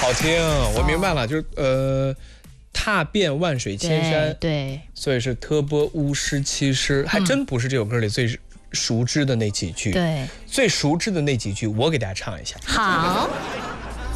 好听，我明白了，就是踏遍万水千山， 对， 所以是特拨巫师七诗，还真不是这首歌里最熟知的那几句。 对， 最熟知的那几句，我给大家唱一下。 好。